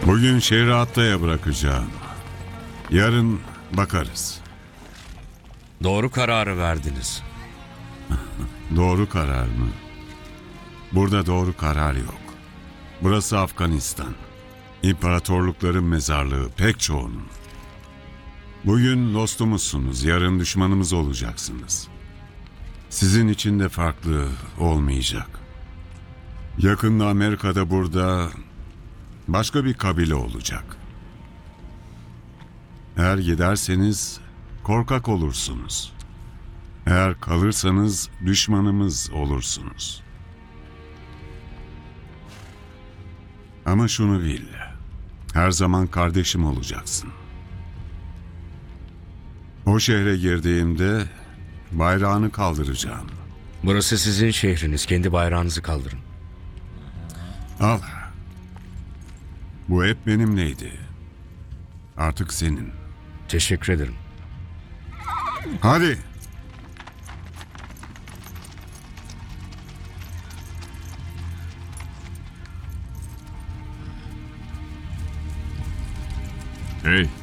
Bugün şehri Atta'ya bırakacağım. Yarın bakarız. Doğru kararı verdiniz. Doğru karar mı? Burada doğru karar yok. Burası Afganistan. İmparatorlukların mezarlığı pek çoğunun. Bugün dostumuzsunuz, yarın düşmanımız olacaksınız. Sizin için de farklı olmayacak. Yakında Amerika'da burada başka bir kabile olacak. Eğer giderseniz korkak olursunuz. Eğer kalırsanız düşmanımız olursunuz. Ama şunu bil, her zaman kardeşim olacaksın. O şehre girdiğimde bayrağını kaldıracağım. Burası sizin şehriniz. Kendi bayrağınızı kaldırın. Al. Bu hep benimleydi. Artık senin. Teşekkür ederim. Hadi. Hey,